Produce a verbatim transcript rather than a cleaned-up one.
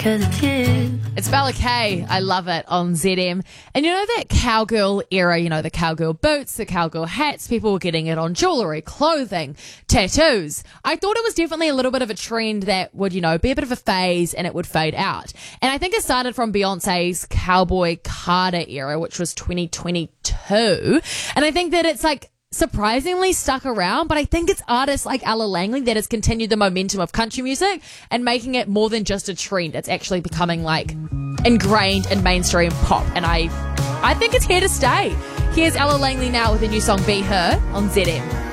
'cause it's you. It's Bella K. I love it on Z M. And you know that cowgirl era, you know, the cowgirl boots, the cowgirl hats, people were getting it on jewelry, clothing, tattoos. I thought it was definitely a little bit of a trend that would, you know, be a bit of a phase and it would fade out. And I think it started from Beyonce's Cowboy Carter era, which was twenty twenty-two. And I think that it's like, surprisingly stuck around, but I think it's artists like Ella Langley that has continued the momentum of country music and making it more than just a trend. It's actually becoming like ingrained in mainstream pop, and I I think it's here to stay. Here's Ella Langley now with a new song, Be Her, on Z M.